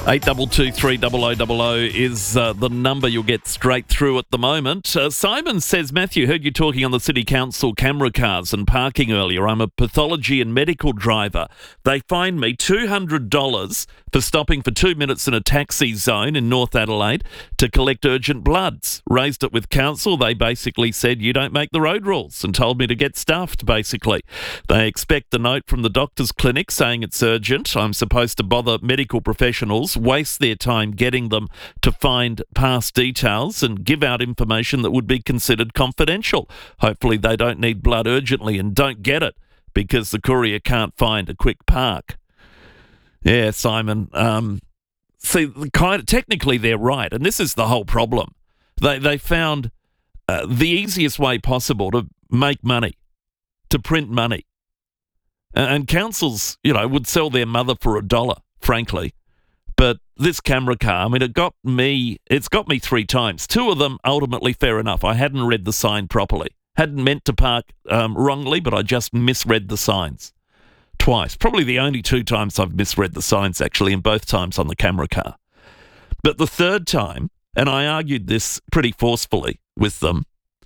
822 300 is the number you'll get straight through at the moment. Simon says, Matthew, heard you talking on the City Council camera cars and parking earlier. I'm a pathology and medical driver. They fined me $200 for stopping for 2 minutes in a taxi zone in North Adelaide to collect urgent bloods. Raised it with council. They basically said, you don't make the road rules, and told me to get stuffed, basically. They expect a note from the doctor's clinic saying it's urgent. I'm supposed to bother medical professionals, waste their time getting them to find past details and give out information that would be considered confidential. Hopefully they don't need blood urgently and don't get it because the courier can't find a quick park. Yeah, Simon. Technically they're right, and this is the whole problem. They found the easiest way possible to make money, to print money. And councils, would sell their mother for $1, frankly. But this camera car, it's got me 3 times. 2 of them, ultimately, fair enough. I hadn't read the sign properly. Hadn't meant to park wrongly, but I just misread the signs. Twice. Probably the only 2 times I've misread the signs, actually, and both times on the camera car. But the third time, and I argued this pretty forcefully with them,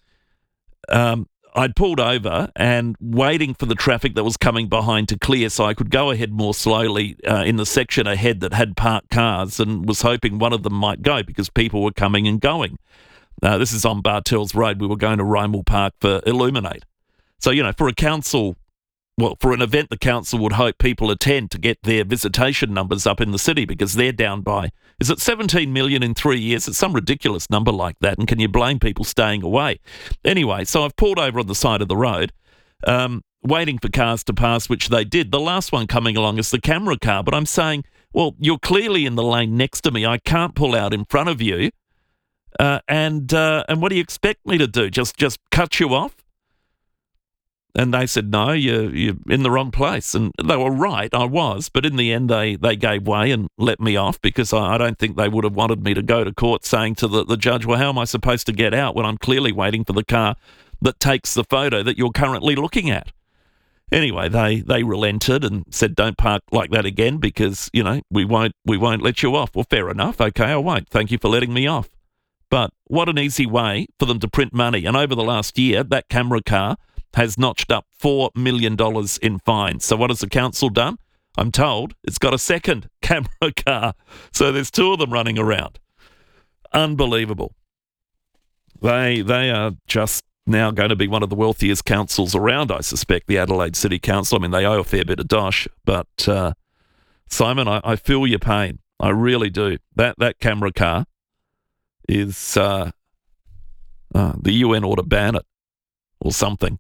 I'd pulled over and waiting for the traffic that was coming behind to clear so I could go ahead more slowly in the section ahead that had parked cars, and was hoping one of them might go because people were coming and going. This is on Bartels Road. We were going to Rymel Park for Illuminate. So, for a council, for an event the council would hope people attend to get their visitation numbers up in the city because they're down by, is it 17 million in 3 years? It's some ridiculous number like that, and can you blame people staying away? Anyway, so I've pulled over on the side of the road, waiting for cars to pass, which they did. The last one coming along is the camera car, but I'm saying, well, you're clearly in the lane next to me. I can't pull out in front of you, and what do you expect me to do? Just cut you off? And they said, no, you're in the wrong place. And they were right, I was. But in the end, they gave way and let me off because I don't think they would have wanted me to go to court saying to the judge, well, how am I supposed to get out when I'm clearly waiting for the car that takes the photo that you're currently looking at? Anyway, they relented and said, don't park like that again because, we won't let you off. Well, fair enough. Okay, I won't. Thank you for letting me off. But what an easy way for them to print money. And over the last year, that camera car has notched up $4 million in fines. So what has the council done? I'm told it's got a second camera car. So there's 2 of them running around. Unbelievable. They are just now going to be one of the wealthiest councils around, I suspect, the Adelaide City Council. They owe a fair bit of dosh. But, Simon, I feel your pain. I really do. That camera car is the UN ought to ban it or something.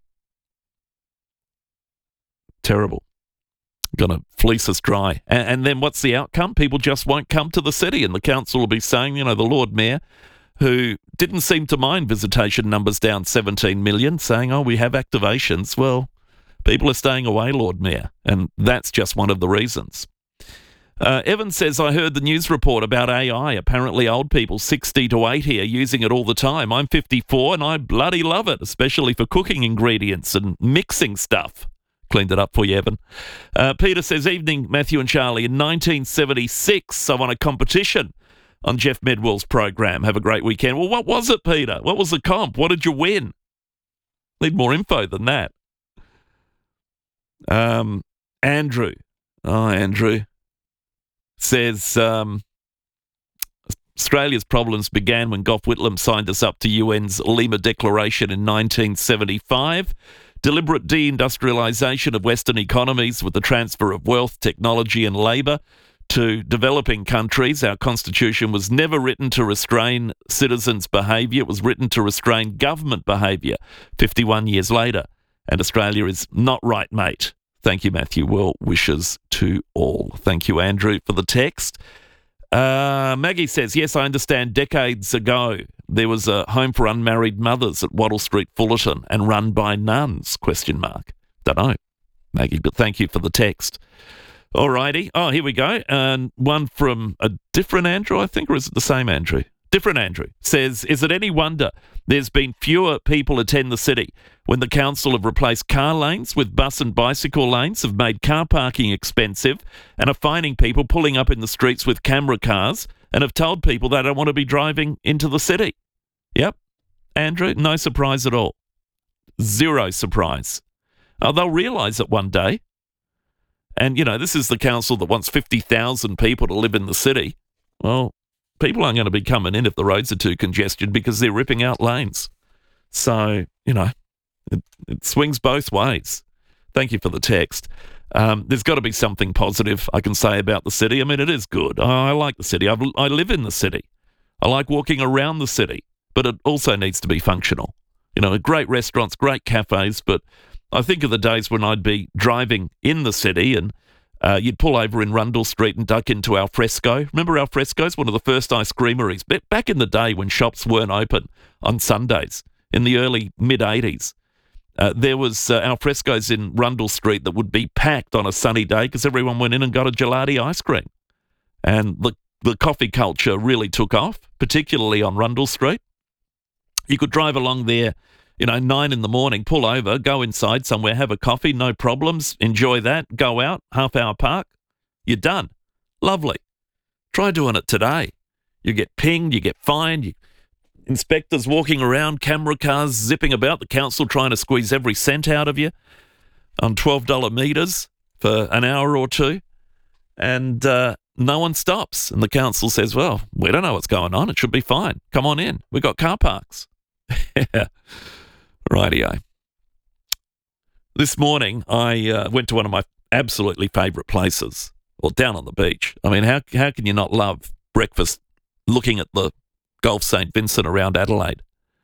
Terrible. Going to fleece us dry. And then what's the outcome? People just won't come to the city, and the council will be saying, the Lord Mayor, who didn't seem to mind visitation numbers down 17 million, saying, we have activations. Well, people are staying away, Lord Mayor, and that's just one of the reasons. Evan says, I heard the news report about AI. Apparently old people 60 to 80 are using it all the time. I'm 54 and I bloody love it, especially for cooking ingredients and mixing stuff. Cleaned it up for you, Evan. Peter says, evening, Matthew and Charlie. In 1976, I won a competition on Jeff Medwell's program. Have a great weekend. Well, what was it, Peter? What was the comp? What did you win? Need more info than that. Andrew. Oh, Andrew. Says, Australia's problems began when Gough Whitlam signed us up to UN's Lima Declaration in 1975. Deliberate deindustrialisation of Western economies with the transfer of wealth, technology and labour to developing countries. Our constitution was never written to restrain citizens' behaviour. It was written to restrain government behaviour 51 years later. And Australia is not right, mate. Thank you, Matthew. Well wishes to all. Thank you, Andrew, for the text. Maggie says, yes, I understand decades ago there was a home for unmarried mothers at Wattle Street, Fullerton, and run by nuns, ? Don't know, Maggie, but thank you for the text. All righty. Oh, here we go. And one from a different Andrew, I think, or is it the same Andrew? Different Andrew says, is it any wonder there's been fewer people attend the city when the council have replaced car lanes with bus and bicycle lanes, have made car parking expensive and are fining people pulling up in the streets with camera cars and have told people they don't want to be driving into the city? Yep, Andrew, no surprise at all. Zero surprise. They'll realise it one day. And, this is the council that wants 50,000 people to live in the city. Well, people aren't going to be coming in if the roads are too congested because they're ripping out lanes. So, it swings both ways. Thank you for the text. There's got to be something positive I can say about the city. I mean, it is good. I like the city. I live in the city. I like walking around the city, but it also needs to be functional. Great restaurants, great cafes, but I think of the days when I'd be driving in the city and you'd pull over in Rundle Street and duck into Alfresco. Remember Alfresco's one of the first ice creameries back in the day when shops weren't open on Sundays in the early mid-'80s. There was Alfresco's in Rundle Street that would be packed on a sunny day because everyone went in and got a gelati ice cream. And the coffee culture really took off, particularly on Rundle Street. You could drive along there, 9 a.m, pull over, go inside somewhere, have a coffee, no problems, enjoy that, go out, half-hour park, you're done. Lovely. Try doing it today. You get pinged, you get fined, inspectors walking around, camera cars zipping about, the council trying to squeeze every cent out of you on $12 meters for an hour or two, and no one stops. And the council says, well, we don't know what's going on. It should be fine. Come on in. We've got car parks. Yeah. Rightio. This morning, I went to one of my absolutely favourite places, down on the beach. I mean, how can you not love breakfast looking at the Gulf St. Vincent around Adelaide?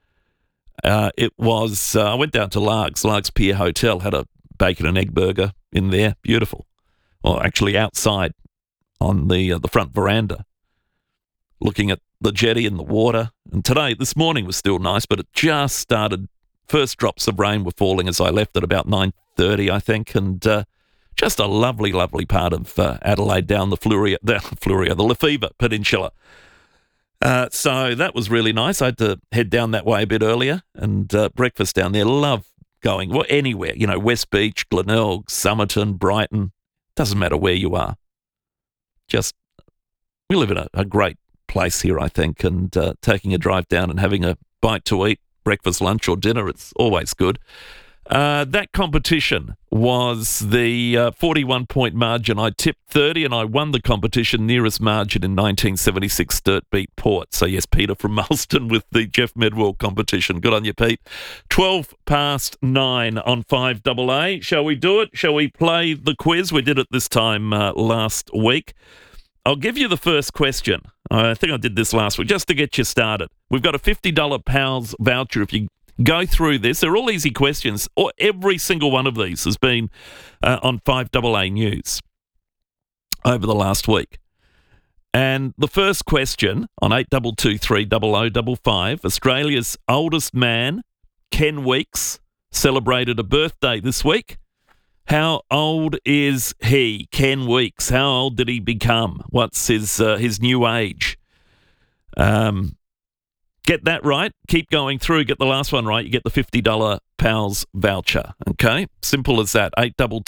I went down to Largs Pier Hotel, had a bacon and egg burger in there. Beautiful. Well, actually outside on the front veranda, looking at the jetty and the water. And this morning was still nice, but it just started. First drops of rain were falling as I left at about 9:30, I think, and just a lovely, lovely part of Adelaide down the Lefevre Peninsula. So that was really nice. I had to head down that way a bit earlier and breakfast down there. Love going anywhere, West Beach, Glenelg, Somerton, Brighton. Doesn't matter where you are. We live in a great place here, I think, and taking a drive down and having a bite to eat, breakfast, lunch or dinner, it's always good. That competition was the 41-point margin. I tipped 30 and I won the competition nearest margin in 1976. Sturt beat Port. So yes, Peter from Marston with the Jeff Medwell competition. Good on you, Pete. 9:12 on 5AA. Shall we do it? Shall we play the quiz? We did it this time last week. I'll give you the first question. I think I did this last week, just to get you started. We've got a $50 Pals voucher if you go through this. They're all easy questions. Every single one of these has been on 5AA News over the last week. And the first question on 82230055, Australia's oldest man, Ken Weeks, celebrated a birthday this week. How old is he, Ken Weeks? How old did he become? What's his new age? Get that right. Keep going through. Get the last one right. You get the $50 Pals voucher. Okay? Simple as that.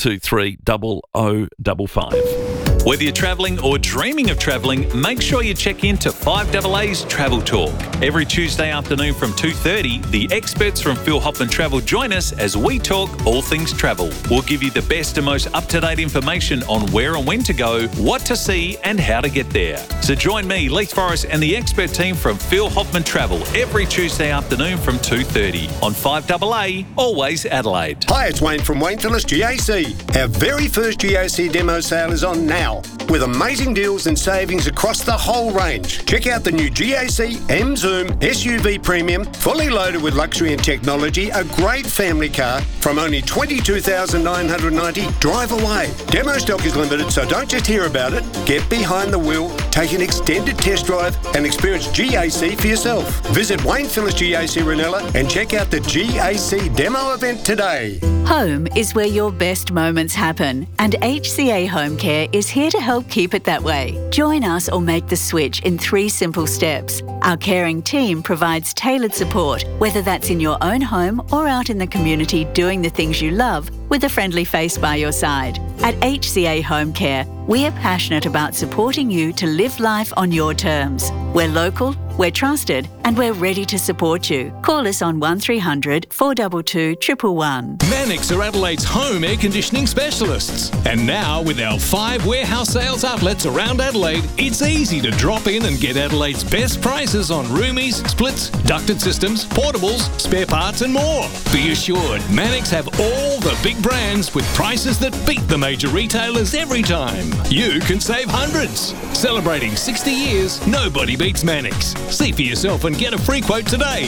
82230055. Whether you're travelling or dreaming of travelling, make sure you check in to 5AA's Travel Talk. Every Tuesday afternoon from 2:30, the experts from Phil Hoffman Travel join us as we talk all things travel. We'll give you the best and most up-to-date information on where and when to go, what to see and how to get there. So join me, Leith Forrest and the expert team from Phil Hoffman Travel every Tuesday afternoon from 2:30 on 5AA, always Adelaide. Hi, it's Wayne from Wayne Phillips GAC. Our very first GAC demo sale is on now, with amazing deals and savings across the whole range. Check out the new GAC M-Zoom SUV Premium, fully loaded with luxury and technology, a great family car from only $22,990. Drive away. Demo stock is limited, so don't just hear about it. Get behind the wheel, take an extended test drive and experience GAC for yourself. Visit Wayne Phillips GAC Ranella and check out the GAC demo event today. Home is where your best moments happen, and HCA Home Care is here to help keep it that way. Join us or make the switch in 3 simple steps. Our caring team provides tailored support, whether that's in your own home or out in the community doing the things you love with a friendly face by your side. At HCA Home Care, we are passionate about supporting you to live life on your terms. We're local, we're trusted, and we're ready to support you. Call us on 1300 422 111. Mannix are Adelaide's home air conditioning specialists. And now, with our 5 warehouse sales outlets around Adelaide, it's easy to drop in and get Adelaide's best prices on roomies, splits, ducted systems, portables, spare parts and more. Be assured, Mannix have all the big brands with prices that beat the major retailers every time. You can save hundreds. Celebrating 60 years, nobody beats Mannix. See for yourself and get a free quote today.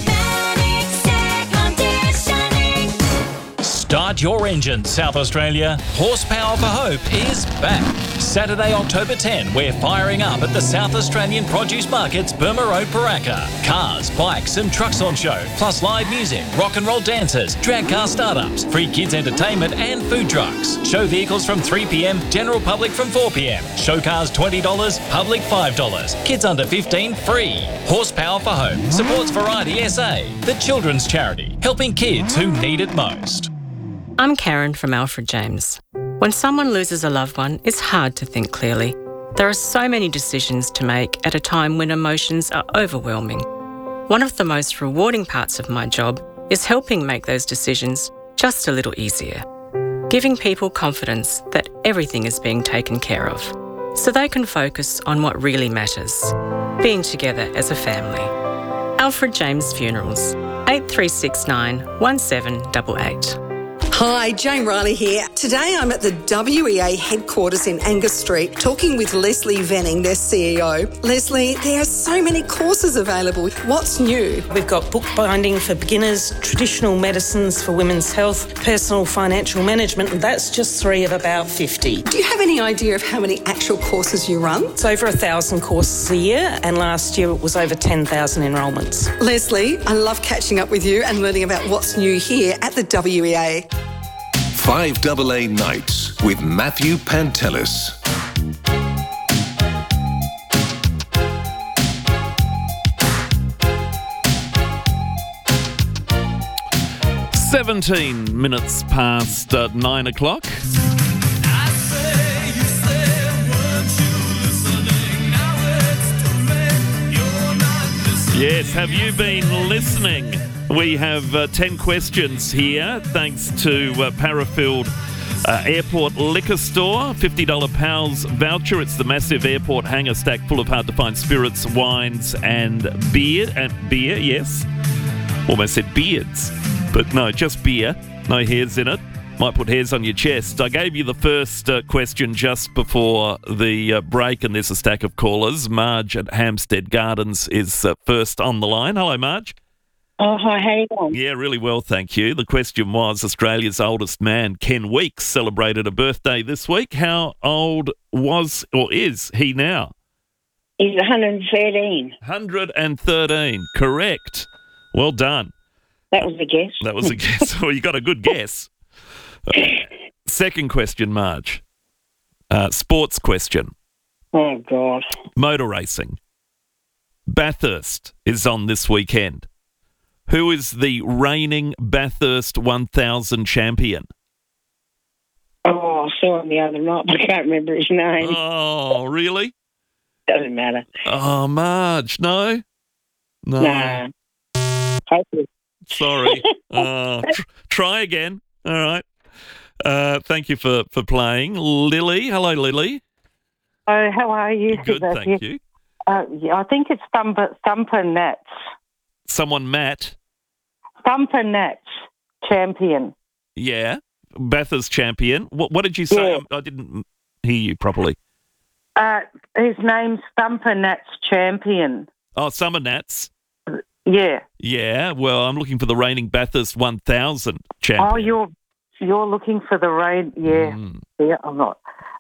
Start your engine, South Australia. Horsepower for Hope is back. Saturday, October 10, we're firing up at the South Australian Produce Market's Burma Road, Paraka. Cars, bikes and trucks on show, plus live music, rock and roll dancers, drag car startups, free kids entertainment and food trucks. Show vehicles from 3 p.m, general public from 4 p.m. Show cars $20, public $5. Kids under 15 free. Horsepower for Hope supports Variety SA, the children's charity, helping kids who need it most. I'm Karen from Alfred James. When someone loses a loved one, it's hard to think clearly. There are so many decisions to make at a time when emotions are overwhelming. One of the most rewarding parts of my job is helping make those decisions just a little easier. Giving people confidence that everything is being taken care of, so they can focus on what really matters, being together as a family. Alfred James Funerals, 8369 1788. Hi, Jane Riley here. Today I'm at the WEA headquarters in Angus Street talking with Leslie Venning, their CEO. Leslie, there are so many courses available. What's new? We've got bookbinding for beginners, traditional medicines for women's health, personal financial management, and that's just 3 of about 50. Do you have any idea of how many actual courses you run? It's over 1,000 courses a year, and last year it was over 10,000 enrolments. Leslie, I love catching up with you and learning about what's new here at the WEA. 5AA Nights with Matthew Pantelis. "17 minutes past 9 o'clock. Yes, have you been listening? We have 10 questions here, thanks to Parafield Airport Liquor Store. $50 PALS voucher. It's the massive airport hangar stack full of hard-to-find spirits, wines and beer. Beer, yes. Almost said beards. But no, just beer. No hairs in it. Might put hairs on your chest. I gave you the first question just before the break, and there's a stack of callers. Marge at Hampstead Gardens is first on the line. Hello, Marge. Oh, hi, how you doing? Yeah, really well, thank you. The question was, Australia's oldest man, Ken Weeks, celebrated a birthday this week. How old was or is he now? He's 113. 113, correct. Well done. That was a guess. That was a guess. Well, you got a good guess. Second question, Marge. Sports question. Oh, God. Motor racing. Bathurst is on this weekend. Who is the reigning Bathurst 1000 champion? Oh, I saw him the other night, but I can't remember his name. Oh, really? Doesn't matter. Oh, Marge, no? No. Nah. Hopefully. Sorry. Try again. All right. Thank you for playing. Lily. Hello, Lily. Oh, how are you? Good, thank you. Yeah, I think it's Thumper Nats. Someone, Matt. Thumper Nats, champion. Yeah, Bathurst champion. What did you say? Yeah. I didn't hear you properly. His name's Thumper Nats, champion. Oh, Summer Nats. Yeah. Yeah, well, I'm looking for the reigning Bathurst 1000 champion. Oh, you're looking for the reign? Yeah. Yeah, I'm not.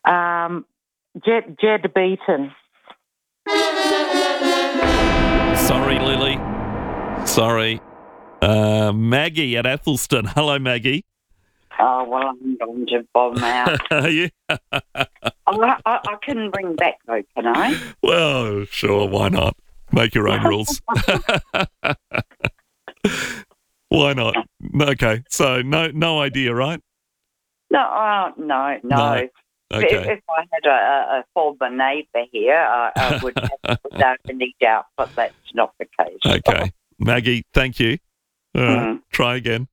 Jed Beaton. Sorry, Lily. Sorry. Maggie at Athelston. Hello, Maggie. Oh, well, I'm going to bomb out. Yeah. I can bring back, though, can I? Well, sure, why not? Make your own rules. Why not? Okay, so no idea, right? No. No. Okay. If I had a former neighbour here, I would have to put any doubt, but that's not the case. Okay. Maggie, thank you. All right, try again.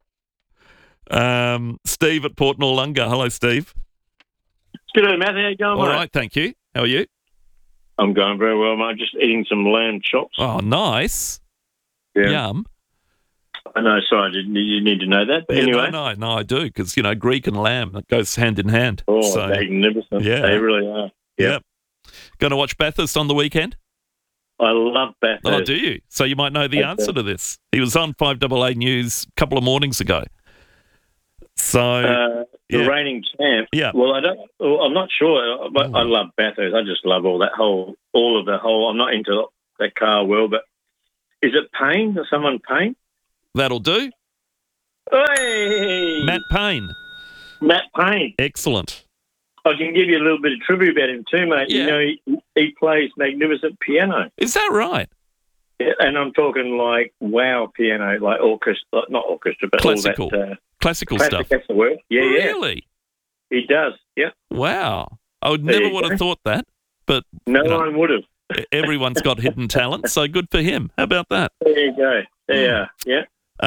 Steve at Port Noarlunga. Hello, Steve. G'day, Matt. How you going, All mate? right, thank you. How are you? I'm going very well, mate. Just eating some lamb chops. Oh, nice. Yeah. Yum. I know, sorry, you need to know that. But anyway. No, I do, because, Greek and lamb, it goes hand in hand. Oh, so, magnificent. Yeah. They really are. Yep. Going to watch Bathurst on the weekend? I love Bathurst. Oh, do you? So you might know the answer to this. He was on 5AA News a couple of mornings ago. So the reigning champ. Yeah. Well, I'm not sure, but I love Bathurst. I just love all of the whole. I'm not into that car world, but is it Payne? Is someone Payne? That'll do. Hey, Matt Payne. Matt Payne. Excellent. I can give you a little bit of trivia about him too, mate. Yeah. He plays magnificent piano. Is that right? Yeah, and I'm talking like wow piano, like orchestra, not orchestra, but classical. all that. Classical classic, stuff. That's the word. Yeah, Really? yeah. He does, yeah. Wow. I would There never you would go. have thought that, but No one would have. everyone's got hidden talent, so good for him. How about that? There you go. There, yeah.